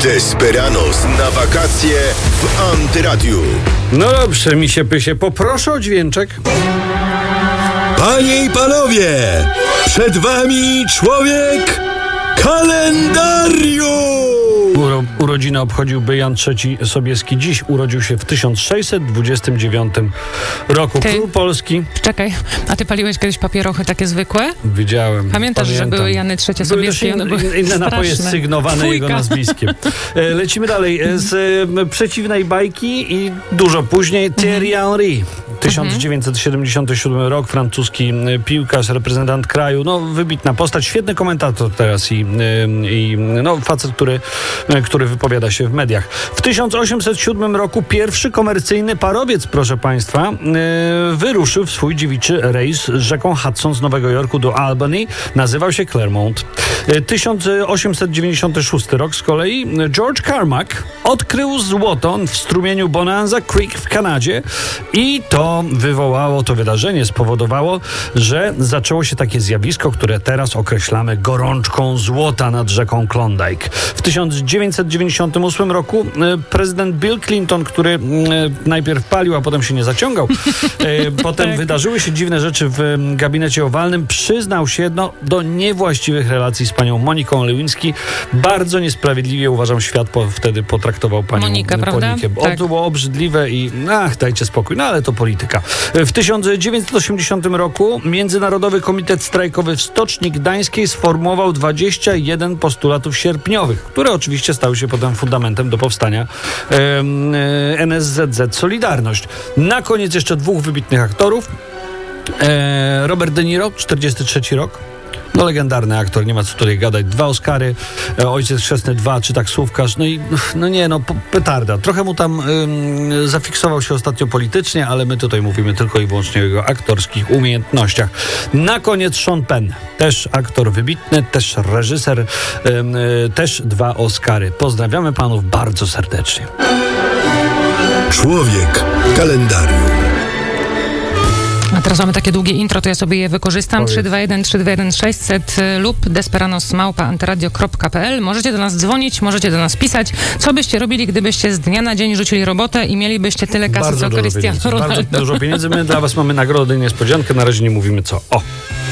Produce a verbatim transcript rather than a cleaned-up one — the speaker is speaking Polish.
Desperados na wakacje w Antyradiu. No dobrze, misie pysie, poproszę o dźwięczek. Panie i panowie, przed wami człowiek kalendarium! Uro, urodziny obchodziłby Jan trzeci Sobieski. Dziś urodził się w tysiąc sześćset dwudziestym dziewiątym roku. Ty, Król Polski. Czekaj, a ty paliłeś kiedyś papierochy takie zwykłe? Widziałem. Pamiętasz, pamiętam. że były Jany trzecie Były Sobieski? też One były inne, inne napoje straszne. sygnowane Fujka. jego nazwiskiem. E, Lecimy dalej. E, Z e, przeciwnej bajki i dużo później Thierry Henry. tysiąc dziewięćset siedemdziesiąty siódmy rok, francuski e, piłkarz, reprezentant kraju, no wybitna postać, świetny komentator teraz i, e, i no, facet, który, e, który wypowiada się w mediach. W tysiąc osiemset siódmym roku pierwszy komercyjny parowiec, proszę Państwa, e, wyruszył w swój dziewiczy rejs rzeką Hudson z Nowego Jorku do Albany. Nazywał się Clermont. E, tysiąc osiemset dziewięćdziesiąty szósty rok z kolei George Carmack odkrył złoto w strumieniu Bonanza Creek w Kanadzie i to wywołało, to wydarzenie spowodowało, że zaczęło się takie zjawisko, które teraz określamy gorączką złota nad rzeką Klondike. W tysiąc dziewięćset dziewięćdziesiątym ósmym roku e, prezydent Bill Clinton, który e, najpierw palił, a potem się nie zaciągał, e, potem Tak. wydarzyły się dziwne rzeczy w e, gabinecie owalnym, przyznał się no, do niewłaściwych relacji z panią Moniką Lewinsky. Bardzo niesprawiedliwie, uważam, świat po, wtedy potraktował panią Monikę, prawda? Monikę. Tak. To było obrzydliwe i ach, dajcie spokój, no ale to polityka. W tysiąc dziewięćset osiemdziesiątym roku Międzynarodowy Komitet Strajkowy w Stoczni Gdańskiej sformułował dwadzieścia jeden postulatów sierpniowych, które oczywiście stały się potem fundamentem do powstania e, N S Z Z Solidarność. Na koniec jeszcze dwóch wybitnych aktorów. E, Robert De Niro, czterdziesty trzeci rok. No legendarny aktor, nie ma co tutaj gadać. Dwa Oscary, e, Ojciec Chrzestny dwa, czy taksówkarz. No i no nie, no petarda. Trochę mu tam ym, zafiksował się ostatnio politycznie, ale my tutaj mówimy tylko i wyłącznie o jego aktorskich umiejętnościach. Na koniec Sean Penn. Też aktor wybitny, też reżyser, ym, y, też dwa Oscary. Pozdrawiamy panów bardzo serdecznie. Człowiek kalendarium. A teraz mamy takie długie intro, to ja sobie je wykorzystam. Powiedz. trzy dwa jeden trzy dwa jeden sześćset lub desperanos małpa antyradio kropka p l. Możecie do nas dzwonić, możecie do nas pisać. Co byście robili, gdybyście z dnia na dzień rzucili robotę i mielibyście tyle kasy, Bardzo co dużo Cristiano pieniędzy. Ronaldo? Bardzo dużo pieniędzy. My dla was mamy nagrodę i niespodziankę. Na razie nie mówimy co. O!